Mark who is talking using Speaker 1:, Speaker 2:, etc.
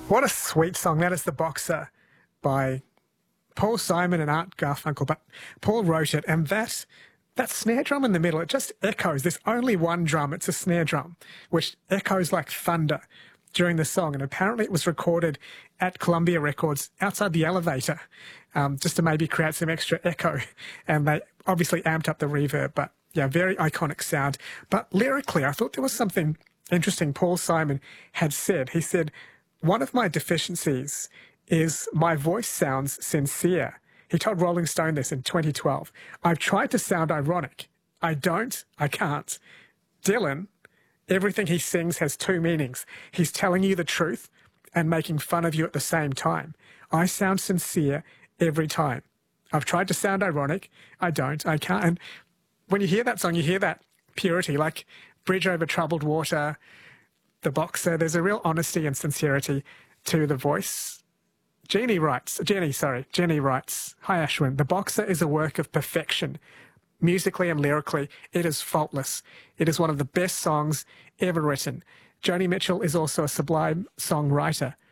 Speaker 1: What a sweet song. That is The Boxer by Paul Simon and Art Garfunkel, but Paul wrote it, and that snare drum in the middle, it just echoes. There's only one drum. It's a snare drum, which echoes like thunder during the song. And apparently it was recorded at Columbia Records outside the elevator, just to maybe create some extra echo. And they obviously amped up the reverb, but yeah, very iconic sound. But lyrically, I thought there was something interesting Paul Simon had said. He said, "One of my deficiencies is my voice sounds sincere." He told Rolling Stone this in 2012. "I've tried to sound ironic. I can't. Dylan, everything he sings has two meanings. He's telling you the truth and making fun of you at the same time. I sound sincere every time. I've tried to sound ironic. I can't." And when you hear that song, you hear that purity, like Bridge Over Troubled Water, The Boxer. There's a real honesty and sincerity to the voice. Jenny writes, "Hi Ashwin, The Boxer is a work of perfection. Musically and lyrically, it is faultless. It is one of the best songs ever written. Joni Mitchell is also a sublime songwriter.